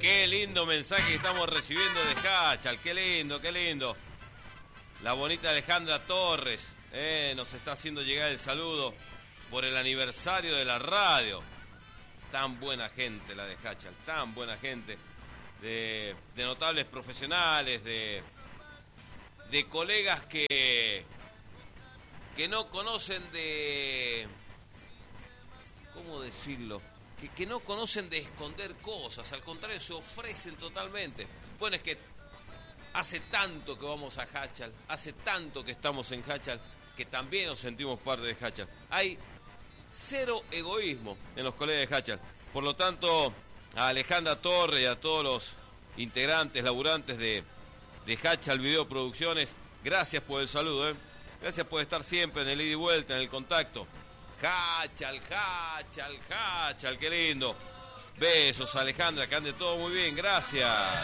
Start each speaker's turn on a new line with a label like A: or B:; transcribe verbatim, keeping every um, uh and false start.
A: Qué lindo mensaje que estamos recibiendo de Hachal, qué lindo, qué lindo. La bonita Alejandra Torres eh, nos está haciendo llegar el saludo por el aniversario de la radio. Tan buena gente la de Hachal, tan buena gente, de, de notables profesionales, de, de colegas que, que no conocen de... ¿Cómo decirlo? Que, que no conocen de esconder cosas, al contrario, se ofrecen totalmente. Bueno, es que hace tanto que vamos a Hachal, hace tanto que estamos en Hachal, que también nos sentimos parte de Hachal. Hay cero egoísmo en los colegas de Hachal. Por lo tanto, a Alejandra Torre y a todos los integrantes, laburantes de, de Hachal Video Producciones, gracias por el saludo, ¿eh? Gracias por estar siempre en el ida y vuelta, en el contacto. Hachal, Hachal, Hachal, qué lindo. Besos, Alejandra, que ande todo muy bien, gracias.